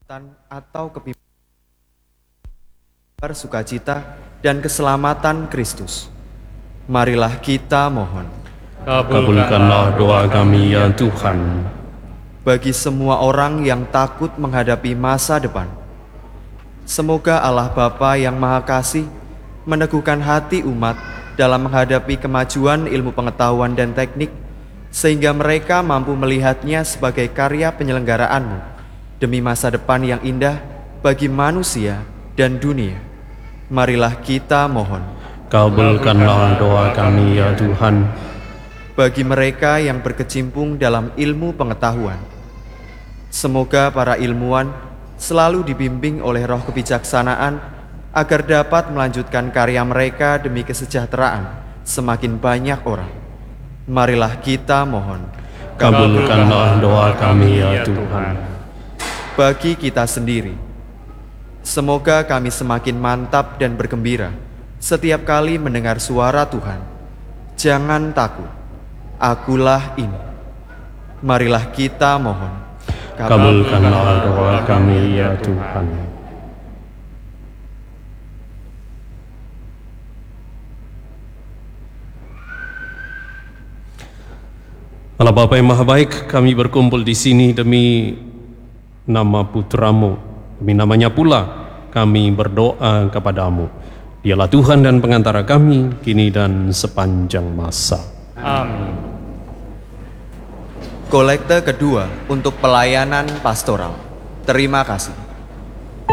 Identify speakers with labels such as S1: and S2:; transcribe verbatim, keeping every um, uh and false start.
S1: keselamatan atau kepimpinan, sukacita dan keselamatan Kristus. Marilah kita mohon.
S2: Kabulkanlah doa kami ya Tuhan.
S1: Bagi semua orang yang takut menghadapi masa depan, semoga Allah Bapa yang Maha Kasih meneguhkan hati umat dalam menghadapi kemajuan ilmu pengetahuan dan teknik, sehingga mereka mampu melihatnya sebagai karya penyelenggaraan-Mu demi masa depan yang indah bagi manusia dan dunia. Marilah kita mohon.
S2: Kabulkanlah doa kami ya Tuhan.
S1: Bagi mereka yang berkecimpung dalam ilmu pengetahuan, semoga para ilmuwan selalu dibimbing oleh roh kebijaksanaan agar dapat melanjutkan karya mereka demi kesejahteraan semakin banyak orang. Marilah kita mohon.
S2: Kabulkanlah doa kami ya Tuhan.
S1: Bagi kita sendiri, semoga kami semakin mantap dan bergembira setiap kali mendengar suara Tuhan. Jangan takut, akulah ini. Marilah kita mohon.
S2: Kabulkanlah doa kami ya Tuhan. Allah Bapa yang Maha Baik, kami berkumpul di sini demi nama putramu, demi namanya pula kami berdoa kepadamu. Dialah Tuhan dan pengantara kami, kini dan sepanjang masa.
S3: Amin.
S1: Kolekte kedua untuk pelayanan pastoral. Terima kasih.